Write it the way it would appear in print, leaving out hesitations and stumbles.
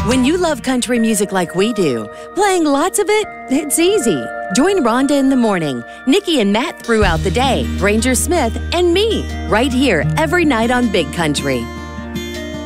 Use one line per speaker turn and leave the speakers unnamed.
When you love country music like we do, playing lots of it, it's easy. Join Rhonda in the morning, Nikki and Matt throughout the day, Ranger Smith, and me right here every night on Big Country.